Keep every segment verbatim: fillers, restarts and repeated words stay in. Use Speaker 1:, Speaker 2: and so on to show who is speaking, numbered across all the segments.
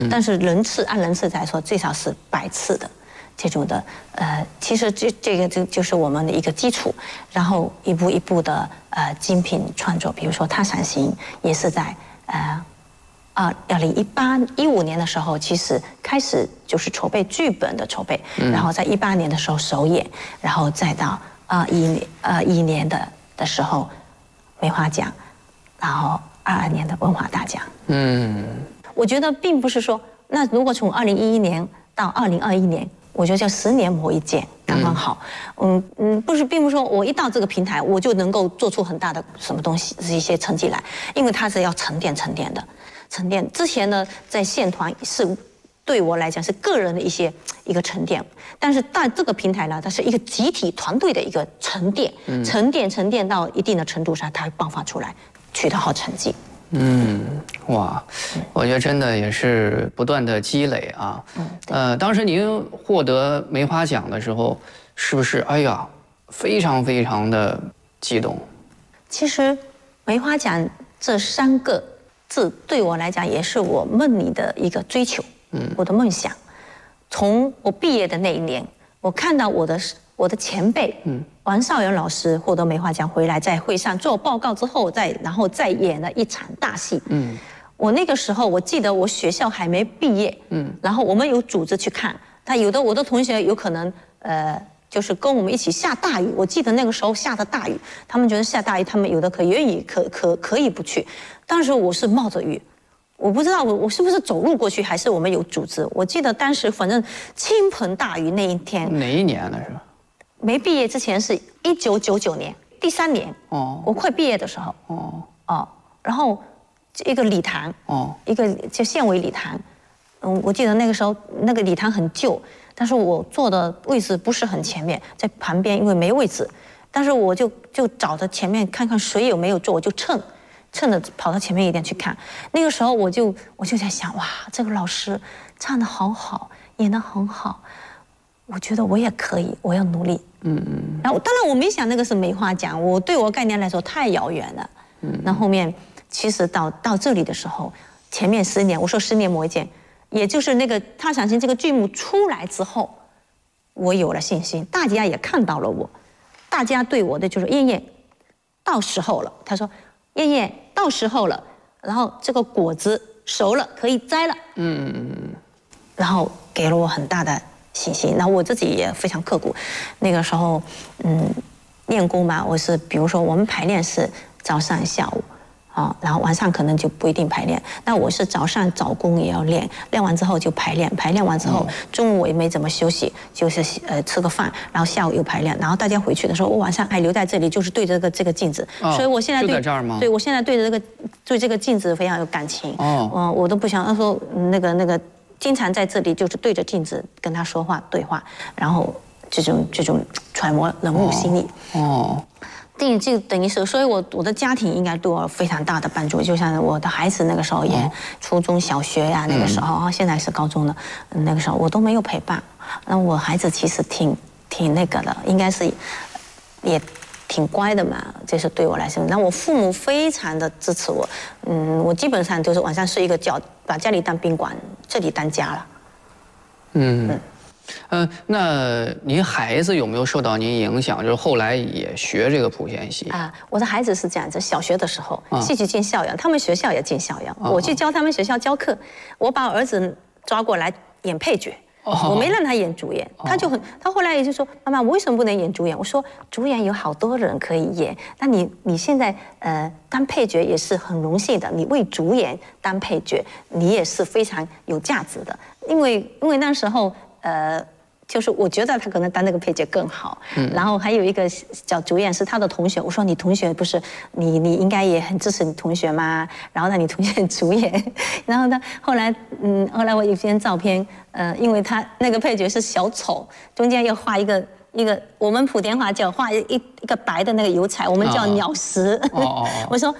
Speaker 1: 但是人次按人次来说，最少是百次的这种的。呃，其实这这个就就是我们的一个基础，然后一步一步的呃精品创作，比如说《踏伞行》也是在呃。啊，二零一八一五年的时候，其实开始就是筹备剧本的筹备，嗯、然后在一八年的时候首演，然后再到二一年二一年的的时候梅花奖，然后二二年的文华大奖。嗯，我觉得并不是说，那如果从二零一一年到二零二一年，我觉得就十年磨一剑，刚刚好。嗯嗯，不是，并不是说我一到这个平台，我就能够做出很大的什么东西，一些成绩来，因为它是要沉淀沉淀的。沉淀之前呢，在线团是对我来讲是个人的一些一个沉淀，但是到这个平台呢，它是一个集体团队的一个沉淀，嗯、沉淀沉淀到一定的程度上，它会爆发出来，取得好成绩。
Speaker 2: 嗯，哇，我觉得真的也是不断的积累啊。嗯，呃，当时您获得梅花奖的时候，是不是哎呀，非常非常的激动？
Speaker 1: 其实梅花奖这三个字对我来讲也是我梦里的一个追求，嗯，我的梦想。从我毕业的那一年，我看到我的我的前辈，嗯，王少元老师获得梅花奖回来，在会上做报告之后，再然后再演了一场大戏，嗯，我那个时候我记得我学校还没毕业，嗯，然后我们有组织去看，他有的我的同学有可能呃。就是跟我们一起下大雨，我记得那个时候下的大雨，他们觉得下大雨，他们有的可愿意，可可可以不去。当时我是冒着雨，我不知道我我是不是走路过去，还是我们有组织。我记得当时反正倾盆大雨那一天。
Speaker 2: 哪一年呢？是吧？
Speaker 1: 没毕业之前是一九九九年，第三年。哦。我快毕业的时候。哦。哦。然后一个礼堂。哦。一个就县委礼堂，嗯，我记得那个时候那个礼堂很旧。但是我坐的位置不是很前面，在旁边，因为没位置。但是我就就找着前面看看谁有没有坐，我就蹭，蹭着跑到前面一点去看。那个时候我就我就在想，哇，这个老师唱得好好，演得很好，我觉得我也可以，我要努力。嗯嗯。然后当然我没想那个是梅花奖，我对我概念来说太遥远了。嗯。那后面其实到到这里的时候，前面十年，我说十年磨一剑。也就是那个《踏伞行》这个剧目出来之后，我有了信心，大家也看到了我，大家对我的就是燕燕，到时候了。他说，燕燕到时候了，然后这个果子熟了，可以摘了。嗯嗯嗯。然后给了我很大的信心，然后我自己也非常刻苦。那个时候，嗯，练功嘛，我是比如说我们排练是早上下午。啊，然后晚上可能就不一定排练。那我是早上早功也要练，练完之后就排练，排练完之后中午我也没怎么休息，就是呃吃个饭，然后下午又排练。然后大家回去的时候，我晚上还留在这里，就是对着这个这个镜子。哦，所以我现在对就在这儿吗？对，我现在对着这个对这个镜子非常有感情。哦，嗯，我都不想说那个那个，经常在这里就是对着镜子跟他说话对话，然后这种这种揣摩人物心理。哦。哦这就等于是，所以我我的家庭应该对我非常大的帮助。就像我的孩子那个时候也初中小学呀、啊，那个时候啊，现在是高中了，那个时候我都没有陪伴。那我孩子其实挺挺那个的，应该是也挺乖的嘛。这是对我来说，那我父母非常的支持我。嗯，我基本上就是晚上睡一个觉，把家里当宾馆，这里当家了。
Speaker 2: 嗯。嗯呃，那您孩子有没有受到您影响？就是后来也学这个莆田戏
Speaker 1: 啊？我的孩子是这样子，小学的时候戏剧进校园，他们学校也进校园，我去教他们学校教课，我把儿子抓过来演配角，我没让他演主演，他就很，他后来也就说，妈妈，我为什么不能演主演？我说主演有好多人可以演，那你你现在呃当配角也是很荣幸的，你为主演当配角，你也是非常有价值的，因为因为那时候。呃，就是我觉得他可能当那个配角更好。嗯。然后还有一个叫主演是他的同学，我说你同学不是你你应该也很支持你同学吗？然后让你同学主演。然后他后来嗯，后来我有一篇照片，呃，因为他那个配角是小丑，中间要画一个一个我们莆田话叫画一一个白的那个油彩，我们叫鸟食。哦哦。我说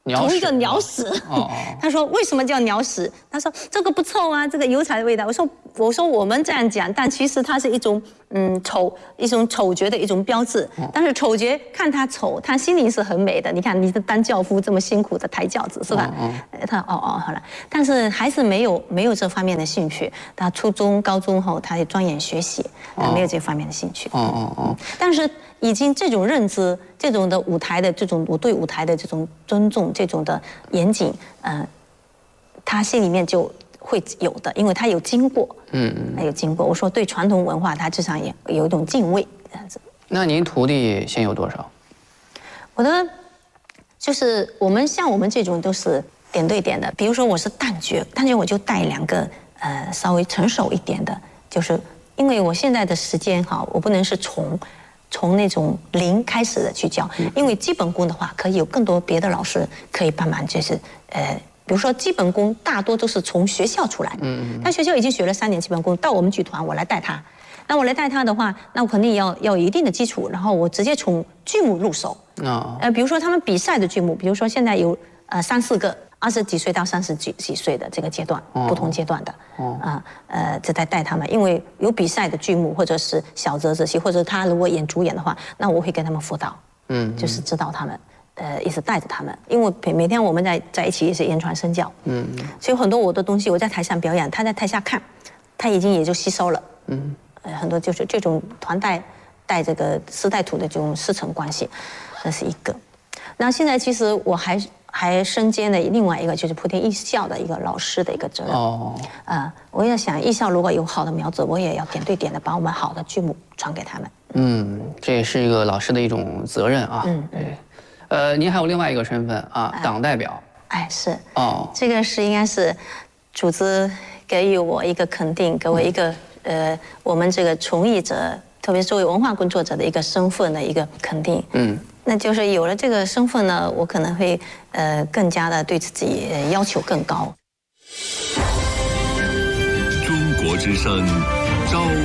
Speaker 1: 同一个鸟屎。哦，他说为什么叫鸟屎？他说这个不臭啊，这个油彩的味道。我说我说我们这样讲，但其实它是一种嗯丑一种丑角的一种标志。但是丑角看他丑，他心灵是很美的。你看你当教父这么辛苦的抬轿子是吧？哦他哦哦好了，但是还是没有没有这方面的兴趣。他初中高中后他也钻研学习，他没有这方面的兴趣。哦哦哦。但是已经这种认知，这种的舞台的这种我对舞台的这种尊重，这种的严谨，嗯、呃，他心里面就会有的，因为他有经过，嗯嗯，他有经过。我说对传统文化，他至少也有一种敬畏这样子。
Speaker 2: 那您徒弟现有多少？
Speaker 1: 我的就是我们像我们这种都是点对点的，比如说我是旦角，旦角我就带两个呃稍微成熟一点的，就是因为我现在的时间哈，我不能是从。从那种零开始的去教，因为基本功的话，可以有更多别的老师可以帮忙，就是呃，比如说基本功大多都是从学校出来的，嗯，他学校已经学了三年基本功，到我们剧团我来带他，那我来带他的话，那我肯定要要有一定的基础，然后我直接从剧目入手，啊，呃，比如说他们比赛的剧目，比如说现在有呃三四个。二十几岁到三十几几岁的这个阶段，不同阶段的，啊呃，这在带他们，因为有比赛的剧目或者是小折子戏，或者他如果演主演的话，那我会跟他们辅导，嗯，就是指导他们，呃，一直带着他们，因为每每天我们在在一起也是言传身教，嗯，所以很多我的东西我在台上表演，他在台下看，他已经也就吸收了，嗯，呃，很多就是这种团带带这个师带徒的这种师承关系，这是一个。那现在其实我还。还身兼了另外一个就是莆田艺校的一个老师的一个责任哦，啊、呃，我也想艺校如果有好的苗子，我也要点对点的把我们好的剧目传给他们。嗯，
Speaker 2: 这也是一个老师的一种责任啊。嗯，对。呃，您还有另外一个身份啊，呃、党代表。
Speaker 1: 哎，是哦，这个是应该是组织给予我一个肯定，给我一个、嗯、呃，我们这个从艺者，特别作为文化工作者的一个身份的一个肯定。嗯。那就是有了这个身份呢，我可能会呃更加的对自己要求更高。
Speaker 3: 中国之声，朝